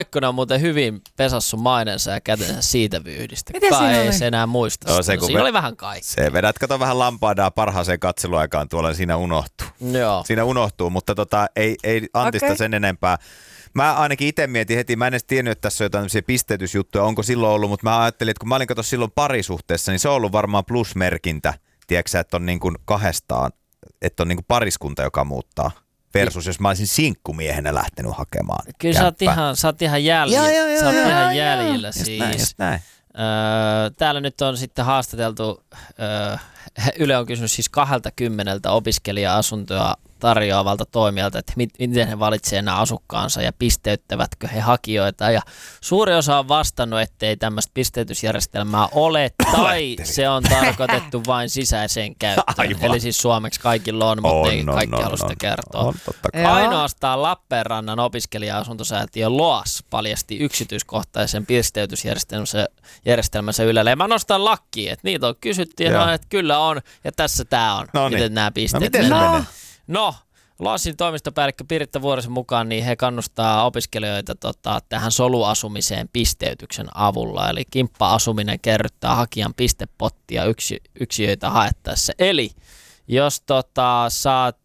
Räikkönen on muuten hyvin pesassu mainensa ja kätensä siitä vyyhdistä. Miten Kukaan siinä ei oli? se enää muista. Joo, Siinä oli vähän kaikkea. Se vedät, kato vähän lampaadaa parhaaseen katseluaikaan tuolla, niin siinä unohtuu. Joo. Siinä unohtuu, mutta ei Antista sen enempää. Mä ainakin itse mietin heti, mä en edes tiennyt, että tässä on jotain pisteytysjuttuja, onko silloin ollut, mutta mä ajattelin, että kun mä olin kato silloin parisuhteessa, niin se on ollut varmaan plusmerkintä, tiedätkö että on niin kuin kahdestaan, että on niin kuin pariskunta, joka muuttaa. Versus jos mä olisin sinkkumiehenä lähtenyt hakemaan. Kyllä sä oot ihan jäljillä siis. Just näin. Täällä nyt on sitten haastateltu, Yle on kysynyt siis 20 opiskelija-asuntoa tarjoavalta toimijalta, että miten he valitsevat nämä asukkaansa ja pisteyttävätkö he hakijoita. Ja suuri osa on vastannut, ettei tämmöistä pisteytysjärjestelmää ole tai se on tarkoitettu vain sisäiseen käyttöön. Aivan. Eli siis suomeksi kaikilla on, mutta ei kaikki halua sitä kertoa. On, totta kai. Ainoastaan Lappeenrannan opiskelija-asuntosäätiö LOAS paljasti yksityiskohtaisen pisteytysjärjestelmänsä Ylelle. Ja mä nostan lakkiin, että niitä on kysytty ja sanoin, että kyllä on ja tässä tää on. No niin. Miten nämä pisteet miten se menee? No, LOASin toimistopäällikkö Piritta Vuorisen mukaan niin he kannustaa opiskelijoita tähän soluasumiseen pisteytyksen avulla. Eli kimppa-asuminen kerryttää hakijan pistepottia yksiöitä haettaessa. Eli jos sä oot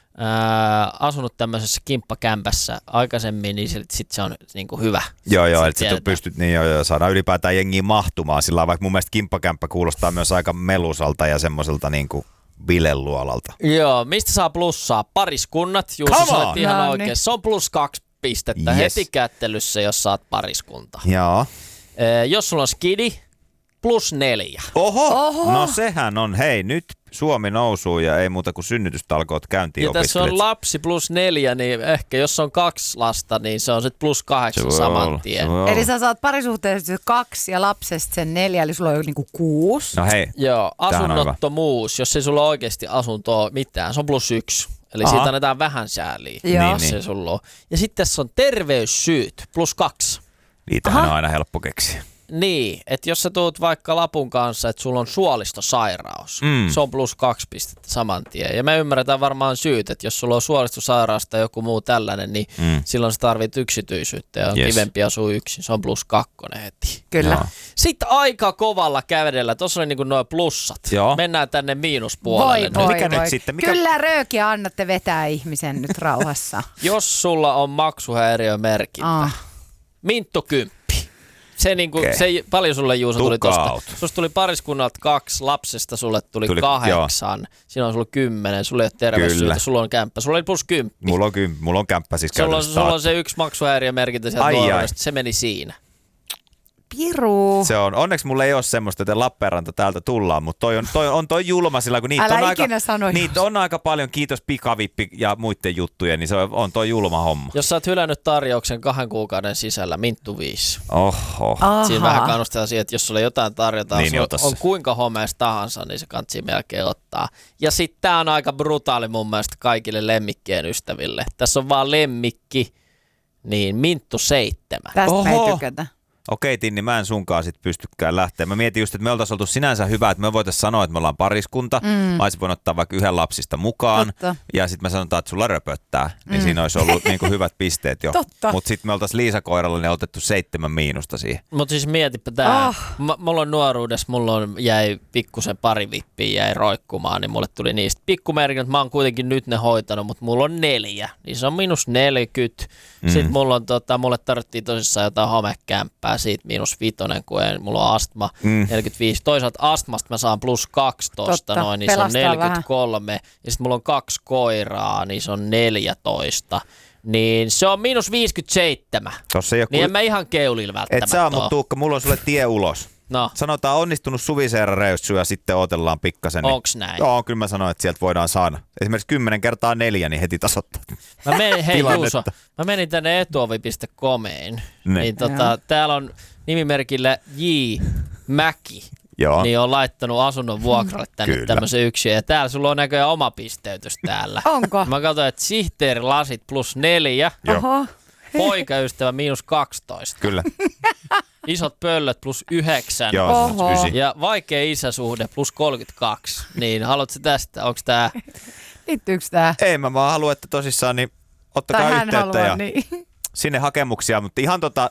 asunut tämmöisessä kimppakämpässä aikaisemmin, niin sit se on niinku hyvä. Joo, että sä pystyt saadaan ylipäätään jengiin mahtumaan. Sillä vaikka mun mielestä kimppakämppä kuulostaa myös aika melusalta ja semmoiselta niinku bileluolalta. Joo, mistä saa plussaa? Pariskunnat, Juuso sait ihan oikein. Se on +2 pistettä heti kättelyssä, jos saat pariskunta. Joo. Jos sulla on skidi, +4. Oho! No sehän on, hei nyt Suomi nousuu ja ei muuta kuin synnytystalkoot käyntiin opiskelijat. Ja tässä on lapsi +4, niin ehkä jos on 2 lasta, niin se on sitten +8 saman tien. Eli sä saat parisuhteessa 2 ja lapsesta sen 4, eli sulla on niinku 6. No hei. Joo, asunnottomuus, jos ei sulla ole oikeasti asuntoa mitään, se on +1. Eli siitä annetaan vähän sääliä. Joo. Se sulla on. Ja sitten tässä on terveyssyyt, +2. Niitähän on aina helppo keksiä. Niin, että jos sä tuut vaikka lapun kanssa, että sulla on suolistosairaus, se on +2 pistettä saman tien. Ja me ymmärretään varmaan syyt, että jos sulla on suolistosairaus tai joku muu tällainen, niin silloin sä tarvit yksityisyyttä ja on kivempi asua yksin. Se on +2 heti. Kyllä. Joo. Sitten aika kovalla kävedellä, tuossa oli niinku nuo plussat. Joo. Mennään tänne miinuspuolelle. Kyllä röökiä annatte vetää ihmisen nyt rauhassa. Jos sulla on maksuhäiriömerkintä, Minttu 10. Se paljon sulle Juuso tuli tosta. Susta tuli pariskunnalta 2, lapsesta sulle tuli 8. Siinä on sulla 10, sulla ei ole terveyssyytä, sulla on kämppä. Sulla oli +10. Mulla on kämppä siis käytännössä. Sulla on se yksi maksuhäiriömerkintä sieltä nuoruudesta, se meni siinä. Piru. Se on. Onneksi mulla ei ole semmoista, että Lappeenranta täältä tullaan, mutta toi julma sillä, kun niitä on aika paljon, kiitos pikavippi ja muiden juttujen, niin se on toi julma homma. Jos sä oot hylännyt tarjouksen 2 kuukauden sisällä, Minttu 5. Oho. Siinä vähän kannustaa siihen, että jos sulle jotain tarjotaan, niin on kuinka homeessa tahansa, niin se kannattaa melkein ottaa. Ja sitten tää on aika brutaali mun mielestä kaikille lemmikkien ystäville. Tässä on vaan lemmikki, niin Minttu 7. Tästä me ei tykätä. Okei, Tinni, mä en sunkaan sit pystykään lähteä. Mä mietin just, että me oltaisiin oltu sinänsä hyvä, että me voitaisiin sanoa, että me ollaan pariskunta. Mä olisin voinut ottaa vaikka 1 lapsista mukaan. Totta. Ja sitten me sanotaan, että sulla röpöttää. Niin siinä olisi ollut niinku hyvät pisteet jo. Mutta sitten me oltaisiin Liisa-koiralla niin otettu 7 miinusta siihen. Mutta siis mietipä tää. Mulla on nuoruudessa, jäi pikkusen pari vippiä jäi roikkumaan, niin mulle tuli niistä pikkumerkinnät. Mä oon kuitenkin nyt ne hoitanut, mutta mulla on 4. Niin se on -40. Sitten mulle tarvittiin tosissaan jotain homekämppää. Siitä -5, kun mulla on astma 45. Toisaalta astmasta mä saan +2 tosta noin, niin se on 43. Vähän. Ja sitten mulla on 2 koiraa, niin se on 14. Niin se on -57. Niin en mä ihan keulilla välttämättä. Et saa, mutta Tuukka, mulla on sulle tie ulos. No. Sanotaan onnistunut suviseerareissu ja sitten otellaan pikkasen. Onks näin? Joo, kyllä mä sanoin, että sieltä voidaan saada. Esimerkiksi 10 × 4, niin heti tasoittaa. Juuso, mä menin tänne etuovi.comeen. Niin täällä on nimimerkillä J. Mäki. Joo. Niin on laittanut asunnon vuokralle tänne tämmöisen yksin. Ja täällä sulla on näköjään oma pisteytys täällä. Onko? Mä katsoin, että sihteerilasit +4. Oho. Poikaystävä -12. Kyllä. Isot pöllöt +9. Joo, se on 9. Ja vaikea isäsuhde +32. Niin haluatko tästä? Onko tää? Liittyykö tää? Ei, mä vaan haluan, että tosissaan niin ottakaa yhteyttä ja niin. sinne hakemuksia. Mutta ihan